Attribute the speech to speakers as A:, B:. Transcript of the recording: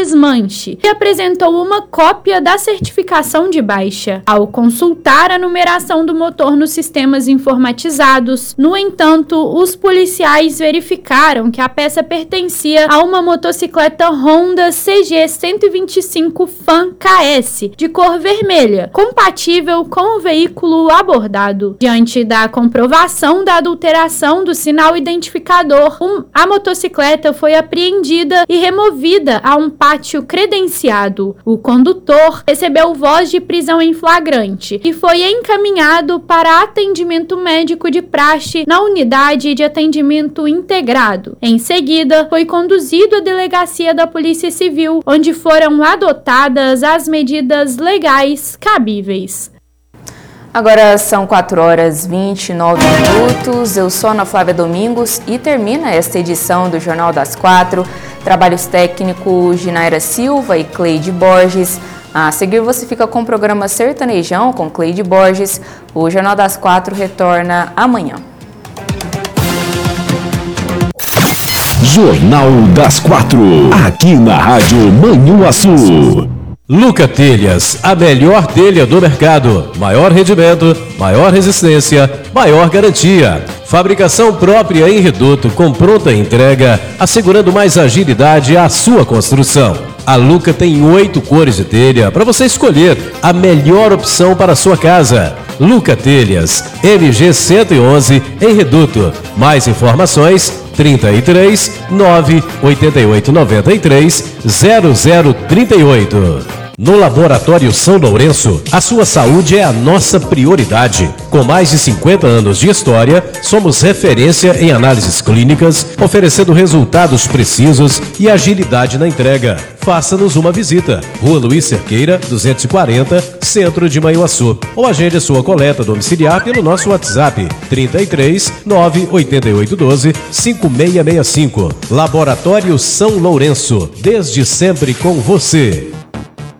A: desmanche e apresentou uma cópia da certificação de baixa. Ao consultar a numeração do motor nos sistemas informatizados, no entanto, os policiais verificaram que a peça pertencia a uma motocicleta Honda CG 125 Fan KS, de cor vermelha, compatível com o veículo abordado. Diante da comprovação da adulteração do sinal identificador, a motocicleta foi apreendida e removida a um pátio credenciado. O condutor recebeu voz de prisão em flagrante e foi encaminhado para atendimento médico de praxe na unidade de atendimento integrado. Em seguida, foi conduzido à delegacia da Polícia Civil, onde foram adotadas as medidas legais cabíveis.
B: Agora são 4h29. Eu sou Ana Flávia Domingos e termina esta edição do Jornal das 4. Trabalhos técnicos de Naira Silva e Cleide Borges. A seguir você fica com o programa Sertanejão com Cleide Borges. O Jornal das 4 retorna amanhã.
C: Jornal das 4, aqui na Rádio Manhuaçu.
D: Luca Telhas, a melhor telha do mercado. Maior rendimento, maior resistência, maior garantia. Fabricação própria em Reduto com pronta entrega, assegurando mais agilidade à sua construção. A Luca tem 8 cores de telha para você escolher a melhor opção para a sua casa. Luca Telhas, MG 111 em Reduto. Mais informações 33 9 88 93 0038. No Laboratório São Lourenço, a sua saúde é a nossa prioridade. Com mais de 50 anos de história, somos referência em análises clínicas, oferecendo resultados precisos e agilidade na entrega. Faça-nos uma visita. Rua Luiz Cerqueira, 240, Centro de Manhuaçu. Ou agende a sua coleta domiciliar pelo nosso WhatsApp 33 98812 5665. Laboratório São Lourenço, desde sempre com você.